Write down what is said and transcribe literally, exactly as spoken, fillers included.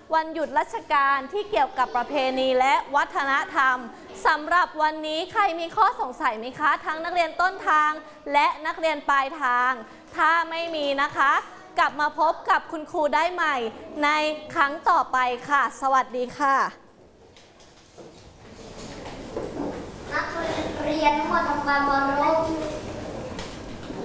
วันหยุดราชการที่เกี่ยวกับประเพณีและวัฒนธรรมสำหรับวันนี้ใครมีข้อสงสัยไหมคะทั้งนักเรียนต้นทางและนักเรียนปลายทางถ้าไม่มีนะคะกลับมาพบกับคุณครูได้ใหม่ในครั้งต่อไปค่ะสวัสดีค่ะนักเรียนทั้งหมดทำการเคารพ